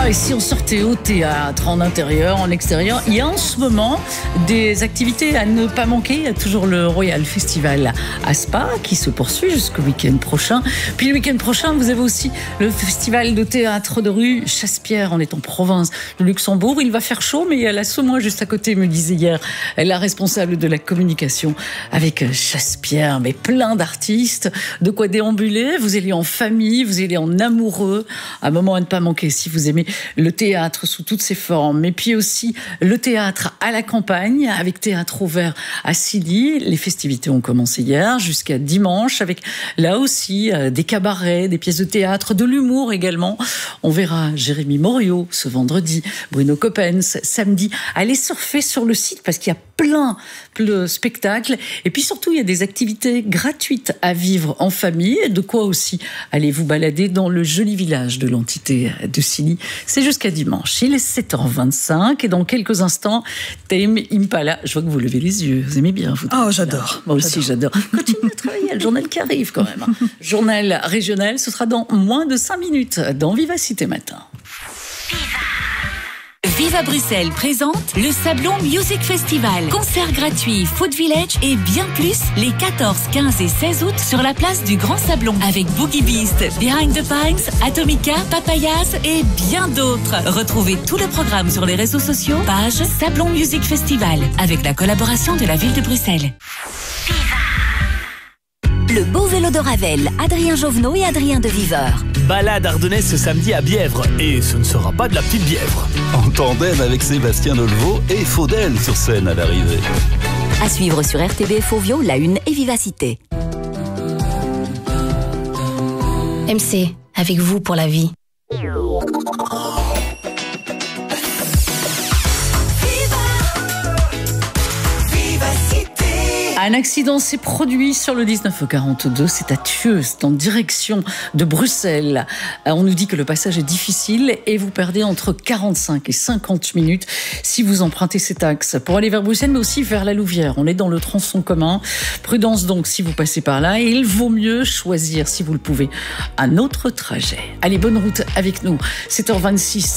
Et si on sortait au théâtre, en intérieur, en extérieur, il y a en ce moment des activités à ne pas manquer. Il y a toujours le Royal Festival à Spa qui se poursuit jusqu'au week-end prochain. Puis le week-end prochain, vous avez aussi le festival de théâtre de rue Chassepierre. On est en province de Luxembourg. Il va faire chaud, mais il y a la Saumois juste à côté, me disait hier la responsable de la communication avec Chassepierre. Mais plein d'artistes, de quoi déambuler. Vous allez en famille, vous allez en amoureux. Un moment à ne pas manquer si vous aimez le théâtre sous toutes ses formes. Et puis aussi le théâtre à la campagne avec Théâtre Ouvert à Silly. Les festivités ont commencé hier jusqu'à dimanche avec là aussi des cabarets, des pièces de théâtre, de l'humour également. On verra Jérémy Morio ce vendredi, Bruno Coppens samedi. Allez surfer sur le site parce qu'il y a plein de spectacles. Et puis surtout, il y a des activités gratuites à vivre en famille. De quoi aussi allez vous balader dans le joli village de l'entité de Silly. C'est jusqu'à dimanche. Il est 7h25 et dans quelques instants, Tame Impala. Je vois que vous levez les yeux. Vous aimez bien, vous? Oh, j'adore. Moi aussi, j'adore. Continuez à travailler. Il y a le journal qui arrive quand même. Journal régional, ce sera dans moins de 5 minutes dans Vivacité Matin. Viva Bruxelles présente le Sablon Music Festival. Concerts gratuits, Food Village et bien plus les 14, 15 et 16 août sur la place du Grand Sablon avec Boogie Beast, Behind the Pines, Atomica, Papayas et bien d'autres. Retrouvez tout le programme sur les réseaux sociaux, page Sablon Music Festival avec la collaboration de la ville de Bruxelles. Le beau vélo de Ravel, Adrien Jovenot et Adrien de Viveur. Balade ardennaise ce samedi à Bièvre. Et ce ne sera pas de la petite Bièvre. En tandem avec Sébastien Dolleveau et Faudel sur scène à l'arrivée. À suivre sur RTB Fovio, La Une et Vivacité. MC, avec vous pour la vie. Un accident s'est produit sur le 1942, c'est à Thieux, c'est en direction de Bruxelles. On nous dit que le passage est difficile et vous perdez entre 45 et 50 minutes si vous empruntez cet axe pour aller vers Bruxelles, mais aussi vers la Louvière. On est dans le tronçon commun. Prudence donc si vous passez par là et il vaut mieux choisir, si vous le pouvez, un autre trajet. Allez, bonne route avec nous. 7h26.